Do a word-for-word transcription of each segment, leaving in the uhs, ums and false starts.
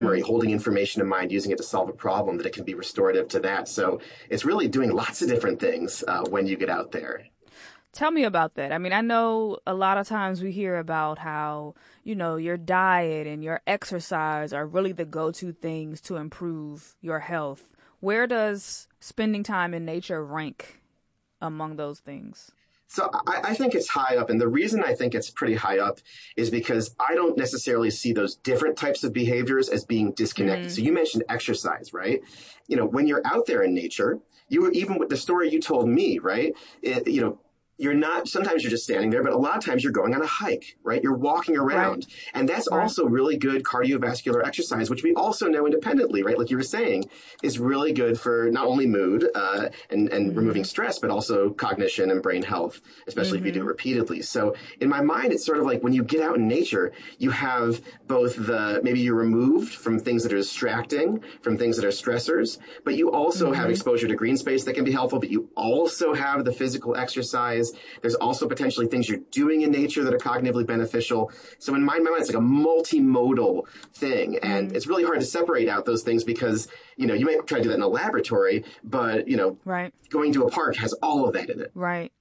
memory, holding information in mind, using it to solve a problem, that it can be restorative to that. So it's really doing lots of different things uh, when you get out there. Tell me about that. I mean, I know a lot of times we hear about how, you know, your diet and your exercise are really the go-to things to improve your health. Where does spending time in nature rank among those things? So I, I think it's high up. And the reason I think it's pretty high up is because I don't necessarily see those different types of behaviors as being disconnected. Mm-hmm. So you mentioned exercise, right? You know, when you're out there in nature, you were, even with the story you told me, right? It, you know, you're not, sometimes you're just standing there, but a lot of times you're going on a hike, right? You're walking around. Right. And that's right. also really good cardiovascular exercise, which we also know independently, right? Like you were saying, is really good for not only mood uh, and, and mm-hmm. removing stress, but also cognition and brain health, especially mm-hmm. if you do it repeatedly. So in my mind, it's sort of like when you get out in nature, you have both the, maybe you're removed from things that are distracting, from things that are stressors, but you also mm-hmm. have exposure to green space that can be helpful, but you also have the physical exercise. There's also potentially things you're doing in nature that are cognitively beneficial. So in my mind, it's like a multimodal thing. And mm. it's really hard to separate out those things because, you know, you might try to do that in a laboratory, but, you know, right. going to a park has all of that in it. Right.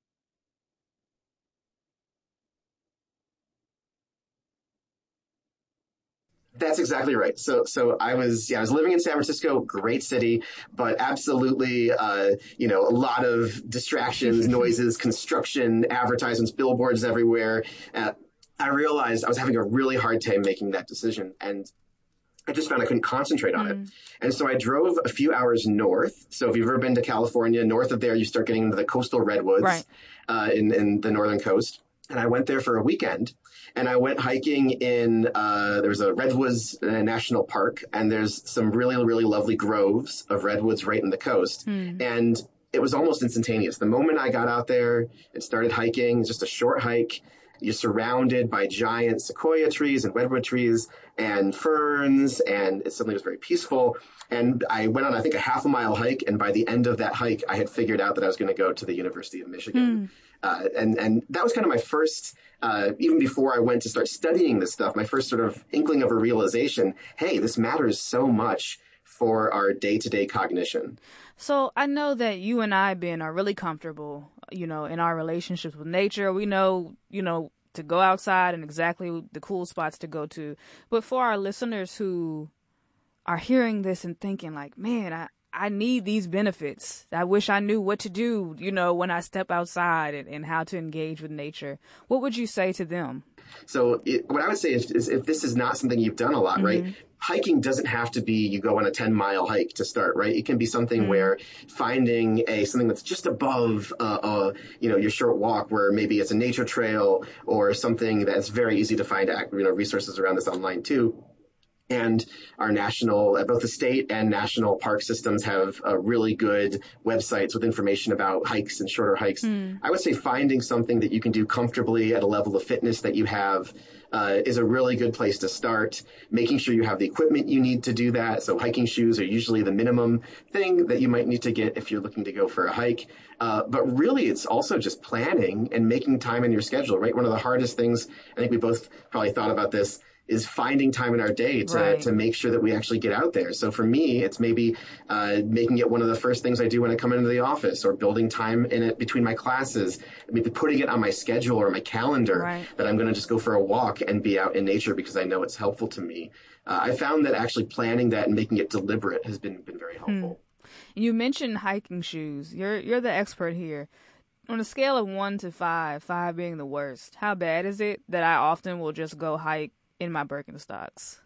That's exactly right. So, so I was, yeah, I was living in San Francisco, great city, but absolutely, uh, you know, a lot of distractions, noises, construction, advertisements, billboards everywhere. Uh, I realized I was having a really hard time making that decision, and I just found I couldn't concentrate on mm. it. And so I drove a few hours north. So if you've ever been to California, north of there, you start getting into the coastal redwoods right. uh, in, in the northern coast. And I went there for a weekend. And I went hiking in, uh, there's a Redwoods National Park, and there's some really, really lovely groves of redwoods right in the coast. Hmm. And it was almost instantaneous. The moment I got out there and started hiking, just a short hike, you're surrounded by giant sequoia trees and redwood trees and ferns, and it suddenly was very peaceful. And I went on, I think, a half a mile hike, and by the end of that hike, I had figured out that I was going to go to the University of Michigan. Hmm. Uh, and, and that was kind of my first, uh, even before I went to start studying this stuff, my first sort of inkling of a realization, hey, this matters so much for our day-to-day cognition. So I know that you and I, Ben, are really comfortable, you know, in our relationships with nature. We know, you know, to go outside and exactly the cool spots to go to. But for our listeners who are hearing this and thinking like, man, I, I need these benefits. I wish I knew what to do, you know, when I step outside and, and how to engage with nature. What would you say to them? So it, what I would say is, is if this is not something you've done a lot, mm-hmm. right? Hiking doesn't have to be you go on a ten mile hike to start, right? It can be something mm-hmm. where finding a something that's just above, uh, uh, you know, your short walk, where maybe it's a nature trail or something that's very easy to find, you know, resources around this online too. And our national, both the state and national park systems have uh, really good websites with information about hikes and shorter hikes. Mm. I would say finding something that you can do comfortably at a level of fitness that you have uh, is a really good place to start. Making sure you have the equipment you need to do that. So hiking shoes are usually the minimum thing that you might need to get if you're looking to go for a hike. Uh, but really, it's also just planning and making time in your schedule, right? One of the hardest things, I think we both probably thought about this, is finding time in our day to, right. to make sure that we actually get out there. So for me, it's maybe uh, making it one of the first things I do when I come into the office, or building time in it between my classes, maybe putting it on my schedule or my calendar right. that I'm going to just go for a walk and be out in nature because I know it's helpful to me. Uh, I found that actually planning that and making it deliberate has been, been very helpful. Hmm. You mentioned hiking shoes. You're you're the expert here. On a scale of one to five, five being the worst, how bad is it that I often will just go hike in my Birkenstocks?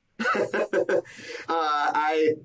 uh, I,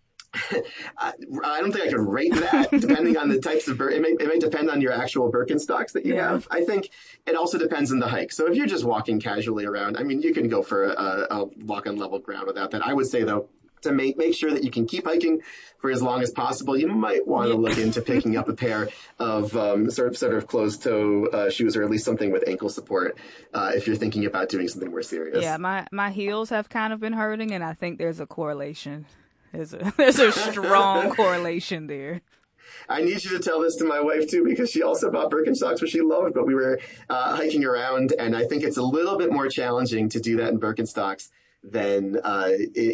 I I don't think I could rate that depending on the types of, it may, it may depend on your actual Birkenstocks that you yeah. have. I think it also depends on the hike. So if you're just walking casually around, I mean, you can go for a, a walk on level ground without that. I would say though, to make make sure that you can keep hiking for as long as possible, you might want to look into picking up a pair of um, sort of sort of closed toe uh, shoes, or at least something with ankle support uh, if you're thinking about doing something more serious. Yeah, my, my heels have kind of been hurting, and I think there's a correlation. There's a there's a strong correlation there. I need you to tell this to my wife too, because she also bought Birkenstocks, which she loved, but we were uh, hiking around, and I think it's a little bit more challenging to do that in Birkenstocks then uh, it,